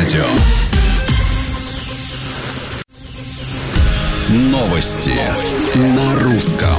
радио. Новости на русском.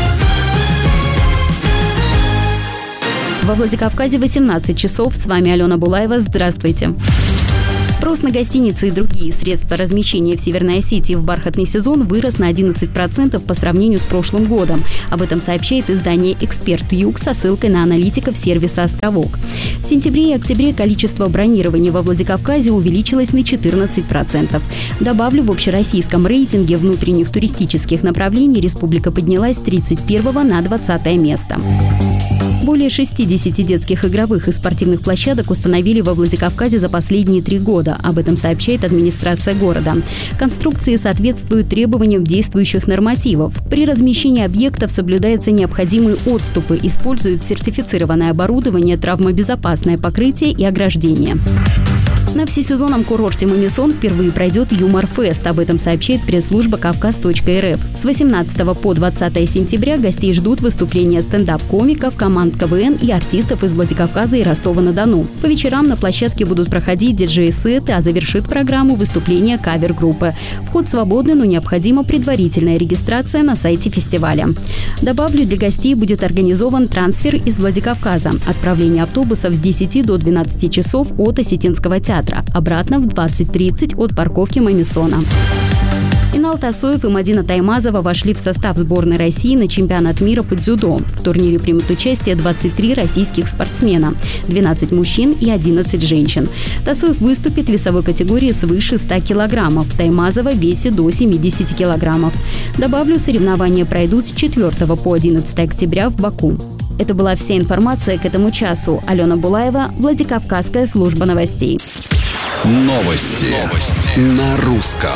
Во Владикавказе 18 часов. С вами Алена Булаева. Здравствуйте. Спрос на гостиницы и другие средства размещения в Северной Осетии в бархатный сезон вырос на 11% по сравнению с прошлым годом. Об этом сообщает издание «Эксперт Юг» со ссылкой на аналитиков сервиса «Островок». В сентябре и октябре количество бронирований во Владикавказе увеличилось на 14%. Добавлю, в общероссийском рейтинге внутренних туристических направлений республика поднялась с 31 на 20 место. Более 60 детских игровых и спортивных площадок установили во Владикавказе за последние 3 года. Об этом сообщает администрация города. Конструкции соответствуют требованиям действующих нормативов. При размещении объектов соблюдаются необходимые отступы, используют сертифицированное оборудование, травмобезопасное покрытие и ограждение. На всесезонном курорте Мамисон впервые пройдет Юмор-фест. Об этом сообщает пресс-служба Кавказ.рф. С 18 по 20 сентября гостей ждут выступления стендап-комиков, команд КВН и артистов из Владикавказа и Ростова-на-Дону. По вечерам на площадке будут проходить диджей-сеты, а завершит программу выступление кавер-группы. Вход свободный, но необходима предварительная регистрация на сайте фестиваля. Добавлю, для гостей будет организован трансфер из Владикавказа. Отправление автобусов с 10 до 12 часов от Осетинского театра. Обратно в 20:30 от парковки Мамисона. Инал Тасоев и Мадина Таймазова вошли в состав сборной России на чемпионат мира по дзюдо. В турнире примут участие 23 российских спортсмена, 12 мужчин и 11 женщин. Тасоев выступит в весовой категории свыше 100 килограммов, Таймазова в весе до 70 килограммов. Добавлю, соревнования пройдут с 4 по 11 октября в Баку. Это была вся информация к этому часу. Алена Булаева, Владикавказская служба новостей. Новости на русском.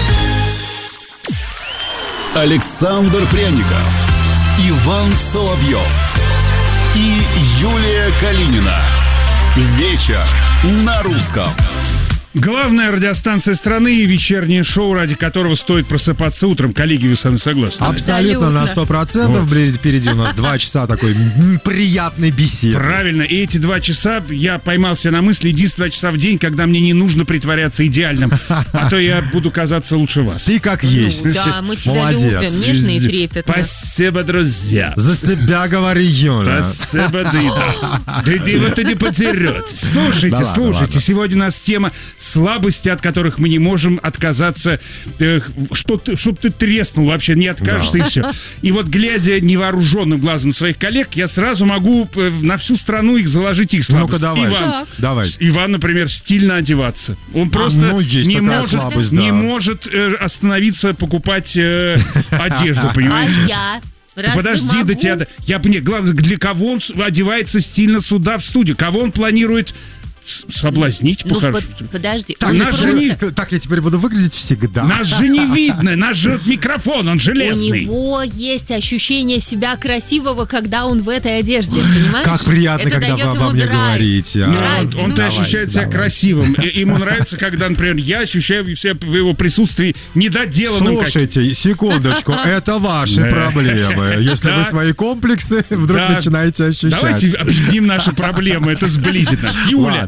Александр Пряников, Иван Соловьев и Юлия Калинина. Вечер на русском. Главная радиостанция страны и вечернее шоу, ради которого стоит просыпаться утром. Коллеги, вы со мной согласны? Абсолютно, на 100%. Вот. Впереди у нас 2 часа такой приятной беседы. Правильно. И эти 2 часа я поймался на мысли, единственное 2 часа в день, когда мне не нужно притворяться идеальным. А то я буду казаться лучше вас. Ты как есть. Да, мы тебя молодец. любим. Нежно и трепетно. Спасибо, друзья. За себя говори, Юля. Спасибо, да. Да его ты не потеретесь. Слушайте, слушайте. Сегодня у нас тема слабости, от которых мы не можем отказаться, чтоб ты треснул вообще, не откажешься, и все. И вот, глядя невооруженным глазом своих коллег, я сразу могу на всю страну их заложить, их слабость. Ну-ка, давай. Иван, например, стильно одеваться. Он просто не может остановиться покупать одежду, понимаете? А я? Да подожди, до тебя... Главное, для кого он одевается стильно сюда, в студию? Кого он планирует соблазнить по-хорошему? Подожди. Так я теперь буду выглядеть всегда. Нас же не видно, наш же микрофон, он железный. У него есть ощущение себя красивого, когда он в этой одежде, понимаешь? Как приятно, это когда вы обо мне говорите. Он-то ощущает себя красивым. Ему нравится, когда, например, я ощущаю себя в его присутствии недоделанным. Слушайте, секундочку, это ваши проблемы. Если вы свои комплексы вдруг начинаете ощущать. Давайте объединим наши проблемы, это сблизит нас.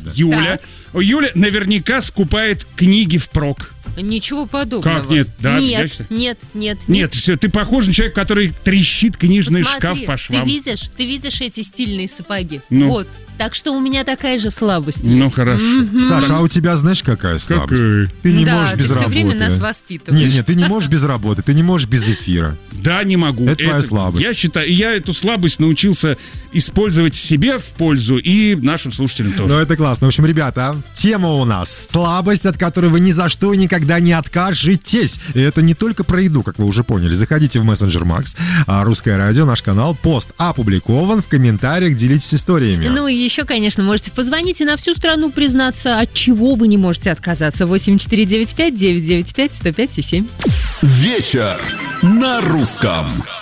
Юля наверняка скупает книги впрок. Ничего подобного. Как нет? Да, нет, все, ты похож на человека, который трещит книжный шкаф по швам. Ты видишь эти стильные сапоги? Ну. Вот. Так что у меня такая же слабость Ну, есть. хорошо. Саша, а у тебя знаешь, какая слабость? Ты не можешь без работы. Ты все время нас воспитываешь. Нет, ты не можешь без работы, ты не можешь без эфира. Да, не могу. Это твоя слабость. Я считаю, я эту слабость научился использовать себе в пользу и нашим слушателям тоже. Ну, это классно. В общем, ребята, тема у нас слабость, от которой вы ни за что никогда не откажетесь. И это не только про еду, как вы уже поняли. Заходите в мессенджер Макс, Русское радио, наш канал. Пост опубликован, в комментариях делитесь историями. Ну и еще, конечно, можете позвонить и на всю страну признаться, от чего вы не можете отказаться. 8495-995-105-7. Вечер на русском.